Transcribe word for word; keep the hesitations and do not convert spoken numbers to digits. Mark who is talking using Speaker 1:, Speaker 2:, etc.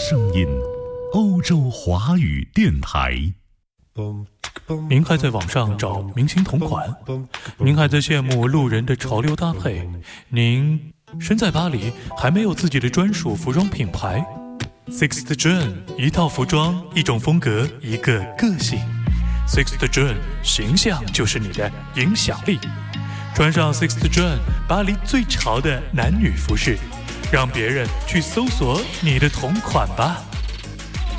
Speaker 1: 声音，欧洲华语电台。
Speaker 2: 您还在网上找明星同款？您还在羡慕路人的潮流搭配？您身在巴黎，还没有自己的专属服装品牌？ Sixth John， 一套服装，一种风格，一个个性。 Sixth John， 形象就是你的影响力。穿上 Sixth John， 巴黎最潮的男女服饰，让别人去搜索你的同款吧。